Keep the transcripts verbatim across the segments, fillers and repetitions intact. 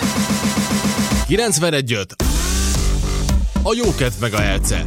kilencvenegy öt a jókedv megahertze.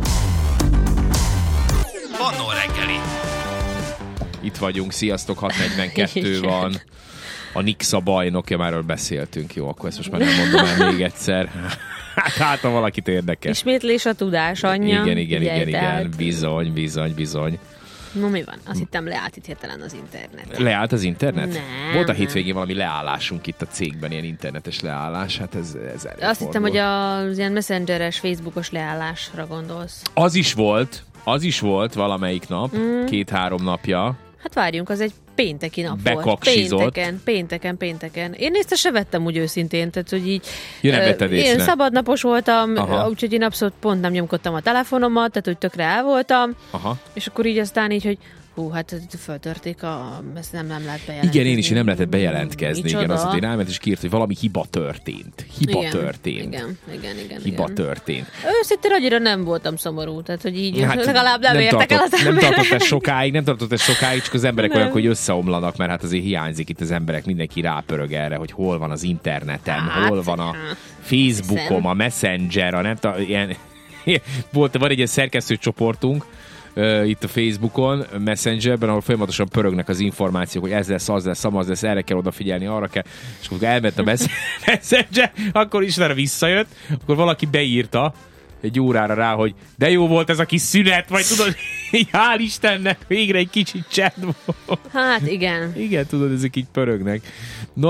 Annó reggeli. Itt vagyunk, sziasztok, hat negyvenkettő van. A Nixa bajnokja, márról beszéltünk, jó, akkor ezt most már nem mondom el még egyszer. Hát, ha valakit érdekel. Ismétlés a tudás anyja. Igen, igen, Ugye, igen, igen, tehát... bizony, bizony, bizony. No, mi van? Azt hittem leállt itt hirtelen az internet. Leállt az internet? Nem. Volt a hétvégén valami leállásunk itt a cégben, ilyen internetes leállás, hát ez, ez Azt hittem, hogy az ilyen messengeres, facebookos leállásra gondolsz. Az is volt, az is volt valamelyik nap, mm. két-három napja. Hát várjunk, az egy pénteki nap Bekaksizott. volt. Pénteken, pénteken, pénteken. Én észre se vettem úgy őszintén, tehát hogy így... Ja, nem vetted észre. Én szabadnapos voltam, Aha. úgyhogy én abszolút pont nem nyomkodtam a telefonomat, tehát hogy tökre el voltam. Aha. És akkor így aztán így, hogy hú, hát föltörték a... ezt nem, nem lehet bejelentkezni. Igen, én is, én nem lehetett bejelentkezni. Micsoda? Igen, az, hogy ráment és kiírt, hogy valami hiba történt. Hiba igen, történt. Igen, igen, igen. Hiba igen. történt. Őszintén annyira nem voltam szomorú, tehát hogy így Hát legalább nem, nem értek tartott, el az Nem emberek. tartott ez sokáig, nem tartott ez sokáig, csak az emberek Nem. olyanok, hogy összeomlanak, mert hát azért hiányzik itt az emberek, mindenki rápörög erre, hogy hol van az interneten, Hát, hol van a hát, Facebookom, hiszem. a Messenger, a nem tudom, ilyen... Volt, van egy ilyen szerkesztő csoportunk, Uh, itt a Facebookon, Messengerben, ahol folyamatosan pörögnek az információk, hogy ez lesz, az lesz, amaz lesz, erre kell odafigyelni, arra kell, és akkor elment a Messenger, akkor Istenre visszajött, akkor valaki beírta egy órára rá, hogy de jó volt ez a kis szünet, vagy tudod, hál' Istennek, végre egy kicsit csend volt. Hát igen. Igen, tudod, ezek így pörögnek. No,